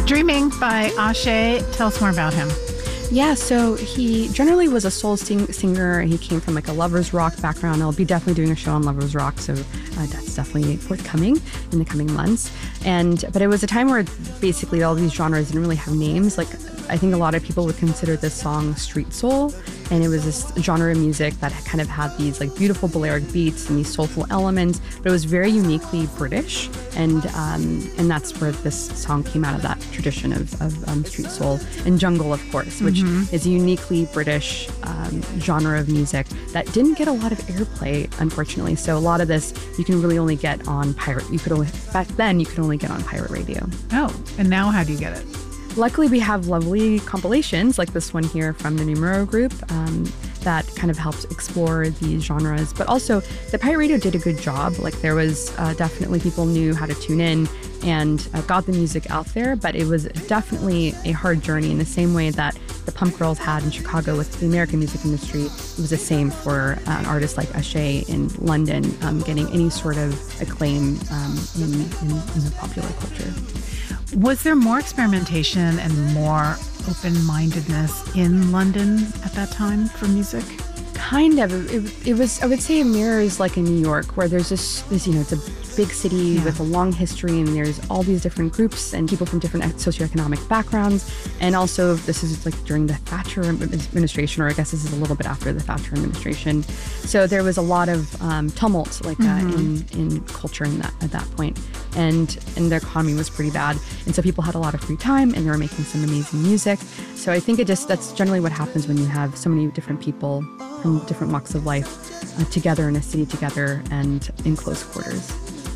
Dreaming by Ashe. Tell us more about him. Yeah, so he generally was a soul singer. He came from like a lovers rock background. I'll be definitely doing a show on lovers rock, so that's definitely forthcoming in the coming months. But it was a time where basically all these genres didn't really have names. Like, I think a lot of people would consider this song street soul, and it was this genre of music that kind of had these like beautiful Balearic beats and these soulful elements, but it was very uniquely British, and that's where this song came out of, that tradition of street soul. And jungle, of course, which is a uniquely British genre of music that didn't get a lot of airplay, unfortunately. So a lot of this you can really only get on pirate. Back then you could only get on pirate radio. Oh, and now how do you get it? Luckily, we have lovely compilations like this one here from the Numero Group that kind of helps explore these genres. But also, the pirate radio did a good job. Like, there was definitely people knew how to tune in and got the music out there, but it was definitely a hard journey in the same way that the punk girls had in Chicago with the American music industry. It was the same for an artist like Ashe in London getting any sort of acclaim in the popular culture. Was there more experimentation and more open-mindedness in London at that time for music? Kind of. It was, I would say, it mirrors like in New York, where there's this it's a big city with a long history, and there's all these different groups and people from different socioeconomic backgrounds. And also, this is like during the Thatcher administration, or I guess this is a little bit after the Thatcher administration. So there was a lot of tumult like in culture at that point. And the economy was pretty bad. And so people had a lot of free time, and they were making some amazing music. So I think that's generally what happens when you have so many different people from different walks of life together in a city together and in close quarters.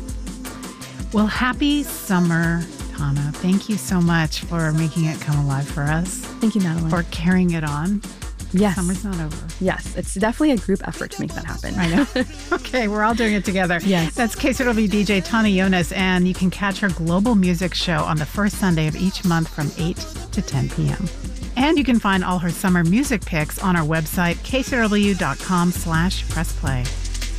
Well, happy summer, Tana. Thank you so much for making it come alive for us. Thank you, Madeline. For carrying it on. Yes. Summer's not over. Yes. It's definitely a group effort to make that happen. I know. Okay, we're all doing it together. Yes. That's KCRW DJ Tana Yonas, and you can catch her global music show on the first Sunday of each month from 8 to 10 p.m. And you can find all her summer music picks on our website, kcrw.com/pressplay.